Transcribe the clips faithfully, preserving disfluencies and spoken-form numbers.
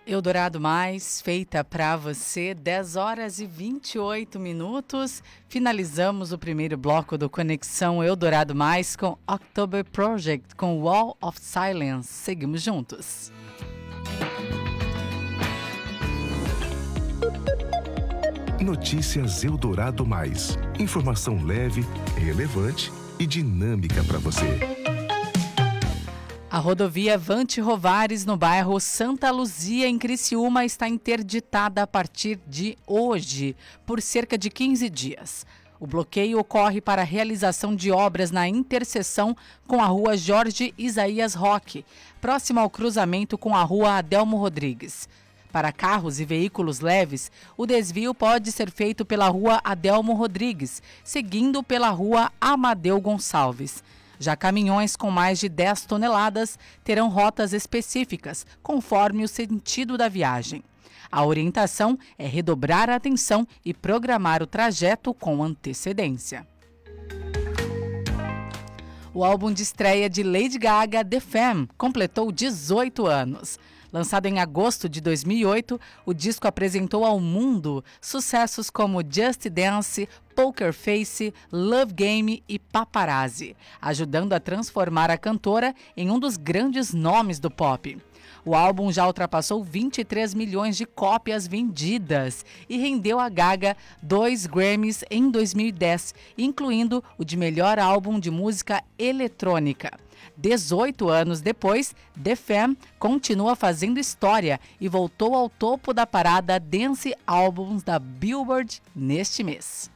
Eldorado Mais, feita para você, dez horas e vinte e oito minutos. Finalizamos o primeiro bloco do Conexão Eldorado Mais com October Project, com Wall of Silence. Seguimos juntos. Notícias Eldorado Mais. Informação leve, relevante e dinâmica para você. A rodovia Vante Rovares, no bairro Santa Luzia, em Criciúma, está interditada a partir de hoje, por cerca de quinze dias. O bloqueio ocorre para a realização de obras na interseção com a rua Jorge Isaías Roque, próximo ao cruzamento com a rua Adelmo Rodrigues. Para carros e veículos leves, o desvio pode ser feito pela rua Adelmo Rodrigues, seguindo pela rua Amadeu Gonçalves. Já caminhões com mais de dez toneladas terão rotas específicas, conforme o sentido da viagem. A orientação é redobrar a atenção e programar o trajeto com antecedência. O álbum de estreia de Lady Gaga, The Femme, completou dezoito anos. Lançado em agosto de dois mil e oito, o disco apresentou ao mundo sucessos como Just Dance, Poker Face, Love Game e Paparazzi, ajudando a transformar a cantora em um dos grandes nomes do pop. O álbum já ultrapassou vinte e três milhões de cópias vendidas e rendeu a Gaga dois Grammys em dois mil e dez, incluindo o de melhor álbum de música eletrônica. dezoito anos depois, The Femme continua fazendo história e voltou ao topo da parada Dance Albums da Billboard neste mês.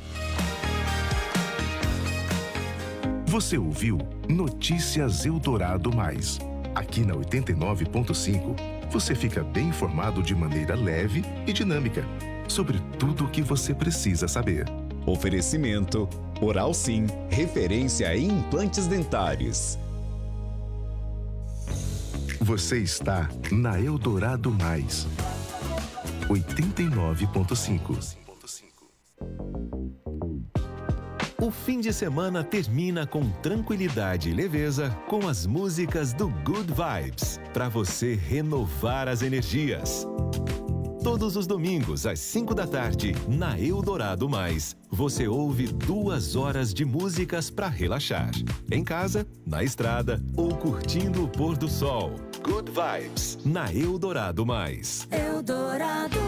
Você ouviu Notícias Eldorado Mais. Aqui na oitenta e nove ponto cinco, você fica bem informado de maneira leve e dinâmica sobre tudo o que você precisa saber. Oferecimento Oral Sim, referência em implantes dentários. Você está na Eldorado Mais, oitenta e nove ponto cinco. O fim de semana termina com tranquilidade e leveza com as músicas do Good Vibes, para você renovar as energias. Todos os domingos, às cinco da tarde, na Eldorado Mais, você ouve duas horas de músicas para relaxar. Em casa, na estrada ou curtindo o pôr do sol. Good Vibes, na Eldorado Mais. Eldorado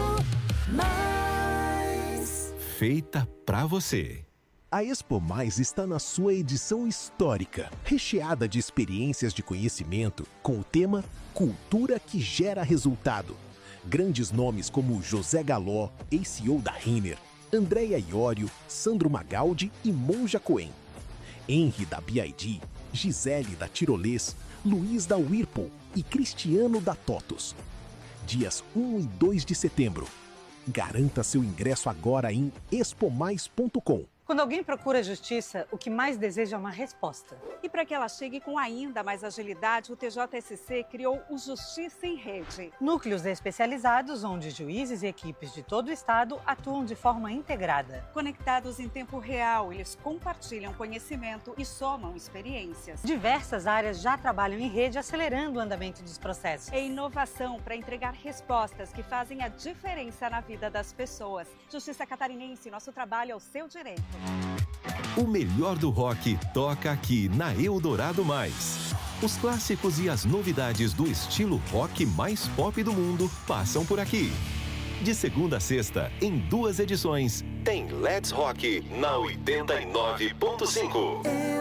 Mais. Feita pra você. A Expo Mais está na sua edição histórica, recheada de experiências de conhecimento com o tema Cultura que gera resultado. Grandes nomes como José Galó, ex-C E O da Renner, Andréa Iorio, Sandro Magaldi e Monja Cohen. Henry da B I D, Gisele da Tirolês, Luiz da Whirlpool e Cristiano da TOTUS. Dias um e dois de setembro. Garanta seu ingresso agora em expo mais ponto com. Quando alguém procura justiça, o que mais deseja é uma resposta. E para que ela chegue com ainda mais agilidade, o T J S C criou o Justiça em Rede. Núcleos especializados onde juízes e equipes de todo o estado atuam de forma integrada. Conectados em tempo real, eles compartilham conhecimento e somam experiências. Diversas áreas já trabalham em rede, acelerando o andamento dos processos. É inovação para entregar respostas que fazem a diferença na vida das pessoas. Justiça Catarinense, nosso trabalho é o seu direito. O melhor do rock toca aqui na Eldorado Mais. Os clássicos e as novidades do estilo rock mais pop do mundo passam por aqui. De segunda a sexta, em duas edições, tem Let's Rock na oitenta e nove ponto cinco.